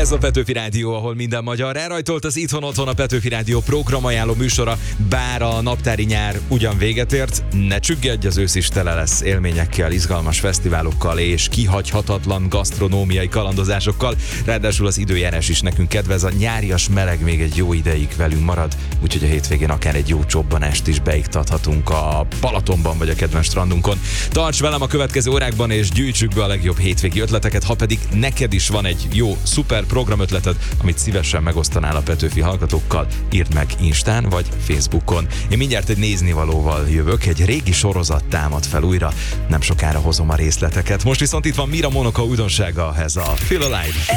Ez a Petőfi Rádió, ahol minden magyar elrajtolt, az Itthon-otthon a Petőfi Rádió programajánló műsora, bár a naptári nyár ugyan véget ért, ne csüggedj, az ősz is tele lesz élményekkel, izgalmas fesztiválokkal és kihagyhatatlan gasztronómiai kalandozásokkal, ráadásul az időjárás is nekünk kedvez, a nyárias meleg még egy jó ideig velünk marad, úgyhogy a hétvégén akár egy jó csobbanást is beiktathatunk a Balatonban vagy a kedvenc strandunkon. Tarts velem a következő órákban és gyűjtsük be a legjobb hétvégi ötleteket, ha pedig neked is van egy jó, szuper programötleted, amit szívesen megosztanál a Petőfi hallgatókkal, írd meg Instán vagy Facebookon. Én mindjárt egy néznivalóval jövök, egy régi sorozat támad fel újra, nem sokára hozom a részleteket. Most viszont itt van Mira Monoka újdonsága, ez a Feel Alive.